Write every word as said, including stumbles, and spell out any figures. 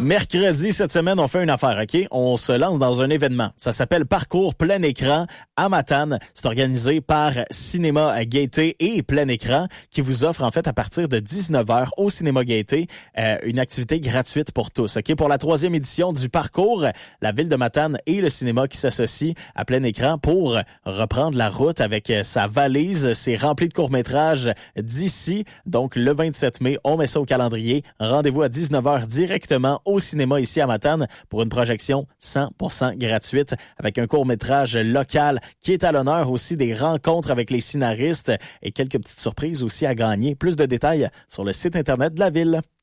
mercredi, cette semaine, on fait une affaire, OK? On se lance dans un événement. Ça s'appelle Parcours Plein Écran à Matane. C'est organisé par Cinéma Gaieté et Plein Écran qui vous offre, en fait, à partir de dix-neuf heures au Cinéma Gaieté, euh, une activité gratuite pour tous, OK? Pour la troisième édition du Parcours, la ville de Matane et le cinéma qui s'associent à Plein Écran pour reprendre la route avec sa valise. C'est rempli de courts-métrages d'ici. Donc, le vingt-sept mai, on met ça au calendrier. Rendez-vous à dix-neuf heures directement au cinéma ici à Matane pour une projection cent pour cent gratuite avec un court-métrage local qui est à l'honneur, aussi des rencontres avec les scénaristes et quelques petites surprises aussi à gagner. Plus de détails sur le site Internet de la ville.